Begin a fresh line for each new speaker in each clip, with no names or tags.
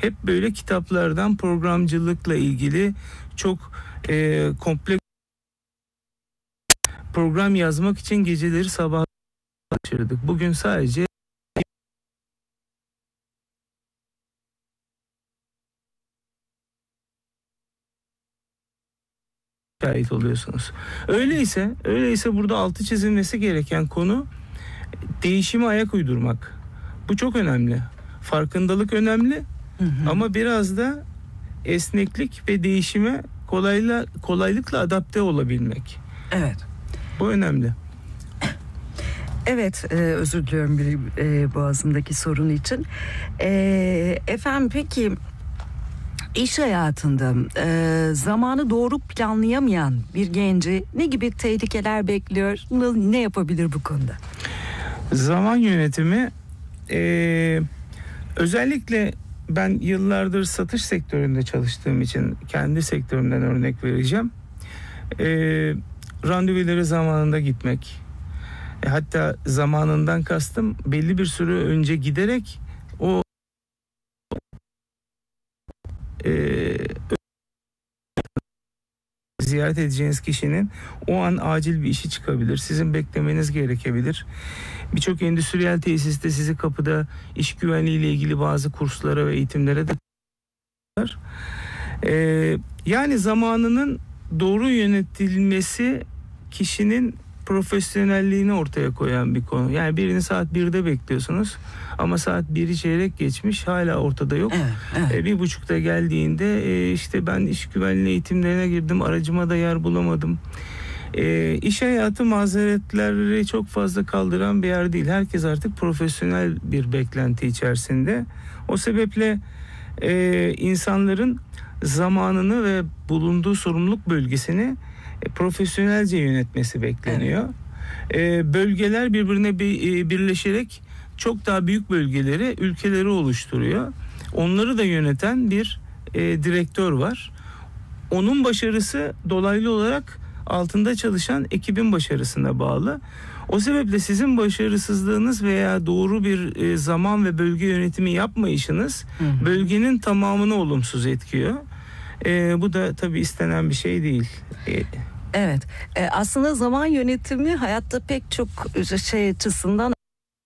hep böyle kitaplardan programcılıkla ilgili çok kompleks program yazmak için geceleri sabah çalışırdık. Bugün sadece şahit oluyorsunuz. Öyleyse burada altı çizilmesi gereken konu değişime ayak uydurmak. Bu çok önemli. Farkındalık önemli, ama biraz da esneklik ve değişime kolaylıkla adapte olabilmek.
Evet.
Bu önemli.
Evet, özür diliyorum boğazımdaki sorun için. Efendim, peki iş hayatında zamanı doğru planlayamayan bir genci ne gibi tehlikeler bekliyor? Ne yapabilir bu konuda?
Zaman yönetimi, özellikle ben yıllardır satış sektöründe çalıştığım için kendi sektörümden örnek vereceğim. Randevuları zamanında gitmek, hatta zamanından kastım belli bir süre önce giderek o ziyaret edeceğiniz kişinin o an acil bir işi çıkabilir. Sizin beklemeniz gerekebilir. Birçok endüstriyel tesiste sizi kapıda iş güvenliği ile ilgili bazı kurslara ve eğitimlere de yani zamanının doğru yönetilmesi kişinin profesyonelliğini ortaya koyan bir konu. Yani birini saat 1'de bekliyorsunuz ama saat 1'i çeyrek geçmiş, hala ortada yok.
Evet.
1.30'da geldiğinde işte ben iş güvenliği eğitimlerine girdim, aracıma da yer bulamadım. İş hayatı mazeretleri çok fazla kaldıran bir yer değil. Herkes artık profesyonel bir beklenti içerisinde. O sebeple insanların zamanını ve bulunduğu sorumluluk bölgesini profesyonelce yönetmesi bekleniyor. Bölgeler birbirine birleşerek çok daha büyük ülkeleri oluşturuyor. Onları da yöneten bir direktör var. Onun başarısı dolaylı olarak altında çalışan ekibin başarısına bağlı. O sebeple sizin başarısızlığınız veya doğru bir zaman ve bölge yönetimi yapmayışınız bölgenin tamamını olumsuz etkiyor. Bu da tabii istenen bir şey değil.
Evet. Aslında zaman yönetimi hayatta pek çok şey açısından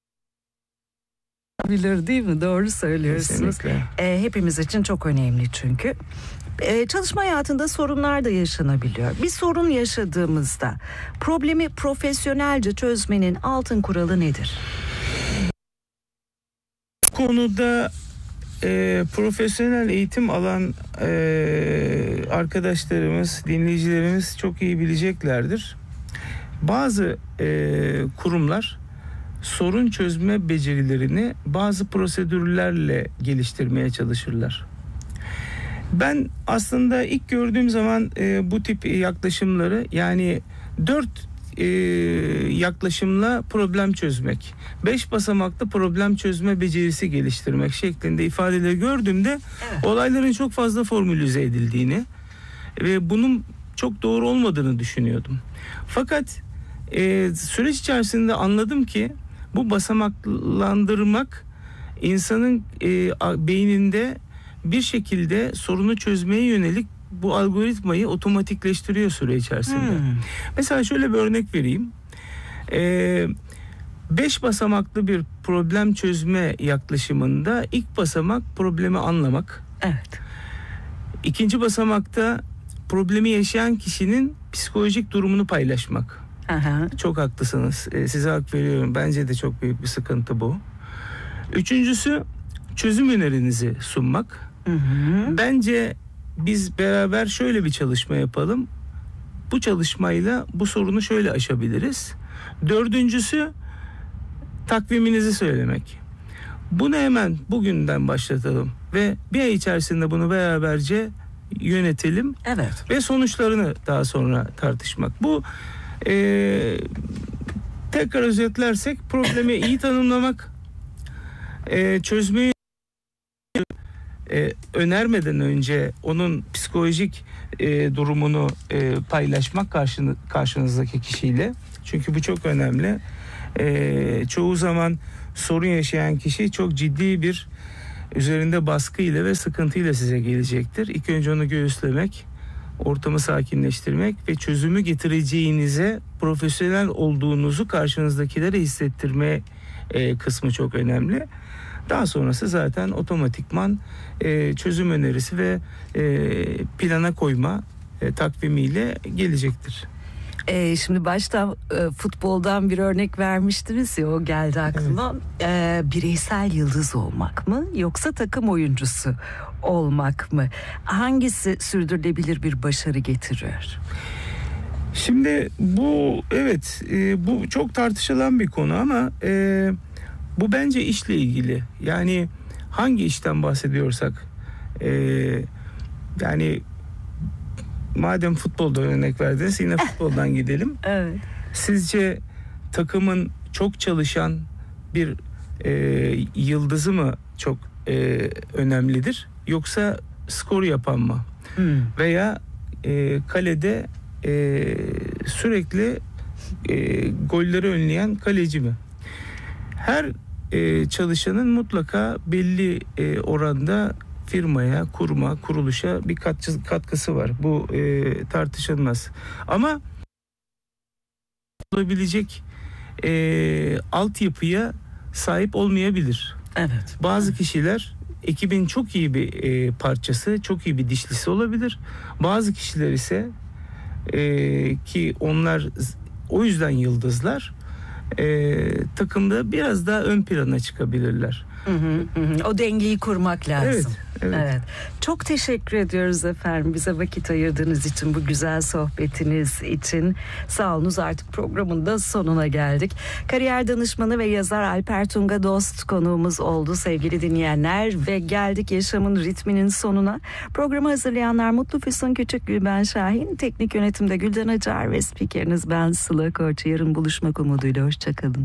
bilir, değil mi? Doğru söylüyorsunuz. Hepimiz için çok önemli çünkü. Çalışma hayatında sorunlar da yaşanabiliyor. Bir sorun yaşadığımızda problemi profesyonelce çözmenin altın kuralı nedir?
Bu konuda profesyonel eğitim alan arkadaşlarımız, dinleyicilerimiz çok iyi bileceklerdir. Bazı kurumlar sorun çözme becerilerini bazı prosedürlerle geliştirmeye çalışırlar. Ben aslında ilk gördüğüm zaman bu tip yaklaşımları, yani 4 yaklaşımla problem çözmek, 5 basamaklı problem çözme becerisi geliştirmek şeklinde ifadeleri gördüğümde olayların çok fazla formülize edildiğini ve bunun çok doğru olmadığını düşünüyordum. Fakat süreç içerisinde anladım ki bu basamaklandırmak insanın beyninde bir şekilde sorunu çözmeye yönelik bu algoritmayı otomatikleştiriyor süre içerisinde. Mesela şöyle bir örnek vereyim. 5 basamaklı bir problem çözme yaklaşımında ilk basamak problemi anlamak.
Evet.
İkinci basamakta problemi yaşayan kişinin psikolojik durumunu paylaşmak. Çok haklısınız. Size hak veriyorum. Bence de çok büyük bir sıkıntı bu. Üçüncüsü çözüm önerinizi sunmak. Bence biz beraber şöyle bir çalışma yapalım. Bu çalışmayla bu sorunu şöyle aşabiliriz. Dördüncüsü takviminizi söylemek. Bunu hemen bugünden başlatalım ve bir ay içerisinde bunu beraberce yönetelim.
Evet.
Ve sonuçlarını daha sonra tartışmak. Bu tekrar özetlersek problemi iyi tanımlamak, çözmeyi önermeden önce onun psikolojik durumunu paylaşmak karşınızdaki kişiyle. Çünkü bu çok önemli. Çoğu zaman sorun yaşayan kişi çok ciddi bir üzerinde baskıyla ve sıkıntıyla size gelecektir. İlk önce onu göğüslemek, ortamı sakinleştirmek ve çözümü getireceğinize, profesyonel olduğunuzu karşınızdakilere hissettirme kısmı çok önemli. Daha sonrası zaten otomatikman çözüm önerisi ve plana koyma takvimiyle gelecektir.
Şimdi başta futboldan bir örnek vermiştiniz ya, o geldi aklıma. Evet. Bireysel yıldız olmak mı yoksa takım oyuncusu olmak mı? Hangisi sürdürülebilir bir başarı getiriyor?
Şimdi bu bu çok tartışılan bir konu ama bu bence işle ilgili. Yani hangi işten bahsediyorsak yani madem futbolda örnek verdiniz, yine futboldan gidelim.
Evet.
Sizce takımın çok çalışan bir yıldızı mı çok önemlidir? Yoksa skor yapan mı? Veya kalede sürekli golleri önleyen kaleci mi? Her çalışanın mutlaka belli oranda firmaya, kuruluşa bir katkısı var. Bu tartışılmaz. Ama olabilecek altyapıya sahip olmayabilir.
Evet.
Bazı kişiler ekibin çok iyi bir parçası, çok iyi bir dişlisi olabilir. Bazı kişiler ise ki onlar o yüzden yıldızlar, takımda biraz daha ön plana çıkabilirler.
O dengeyi kurmak lazım.
Evet.
Çok teşekkür ediyoruz efendim, bize vakit ayırdığınız için, bu güzel sohbetiniz için. Sağ olunuz, artık programın da sonuna geldik. Kariyer danışmanı ve yazar Alper Tunga Dost konuğumuz oldu sevgili dinleyenler ve geldik yaşamın ritminin sonuna. Programı hazırlayanlar Mutlu Füsun Küçükgül, ben Şahin, teknik yönetimde Gülden Acar ve spikeriniz ben Sıla Koç. Yarın buluşmak umuduyla, hoşçakalın.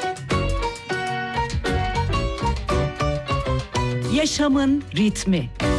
Yaşamın ritmi.